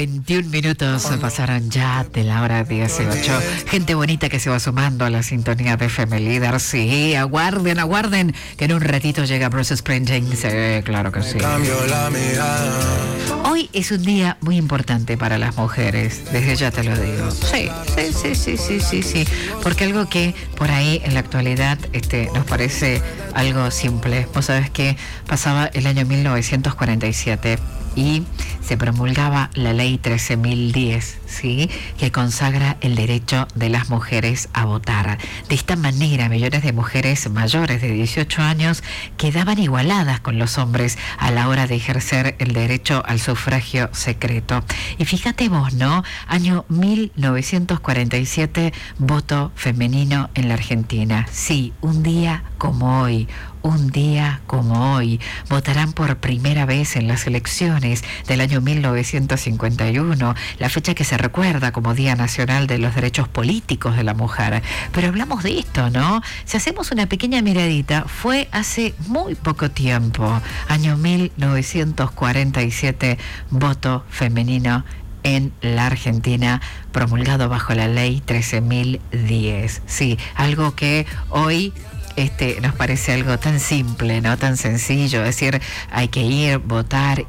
21 minutos pasaron ya de la hora 18. Gente bonita que se va sumando a la sintonía de FM Líder. Sí, aguarden, que en un ratito llega Bruce Springsteen. Sí, claro que sí. Hoy es un día muy importante para las mujeres, desde ya te lo digo. Sí. Porque algo que por ahí en la actualidad nos parece algo simple. Vos sabés que pasaba el año 1947 y se promulgaba la ley 13.010, ¿sí?, que consagra el derecho de las mujeres a votar. De esta manera, millones de mujeres mayores de 18 años quedaban igualadas con los hombres a la hora de ejercer el derecho al sufragio secreto. Y fíjate vos, ¿no? Año 1947, voto femenino en la Argentina. Sí, un día como hoy, votarán por primera vez en las elecciones del año 1951, la fecha que se recuerda como Día Nacional de los Derechos Políticos de la Mujer. Pero hablamos de esto, ¿no? Si hacemos una pequeña miradita, fue hace muy poco tiempo, año 1947, voto femenino en la Argentina, promulgado bajo la ley 13.010. Sí, algo que hoy nos parece algo tan simple, ¿no? Tan sencillo, es decir, hay que ir, votar